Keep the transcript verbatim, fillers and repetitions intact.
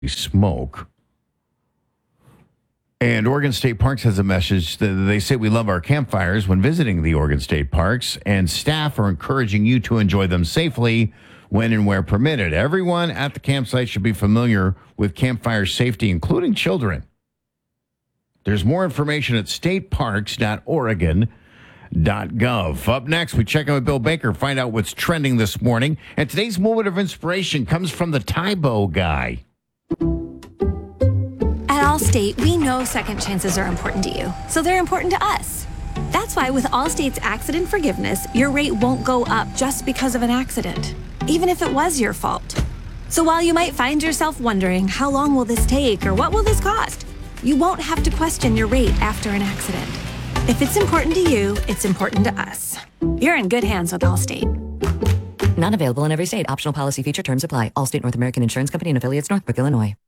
smoke. And Oregon State Parks has a message that they say we love our campfires when visiting the Oregon State Parks, and staff are encouraging you to enjoy them safely when and where permitted. Everyone at the campsite should be familiar with campfire safety, including children. There's more information at state parks dot oregon dot gov. Up next, we check in with Bill Baker, find out what's trending this morning. And today's moment of inspiration comes from the Tybo guy. At Allstate, we know second chances are important to you, so they're important to us. That's why with Allstate's accident forgiveness, your rate won't go up just because of an accident, even if it was your fault. So while you might find yourself wondering, how long will this take or what will this cost? You won't have to question your rate after an accident. If it's important to you, it's important to us. You're in good hands with Allstate. Not available in every state. Optional policy feature terms apply. Allstate North American Insurance Company and affiliates, Northbrook, Illinois.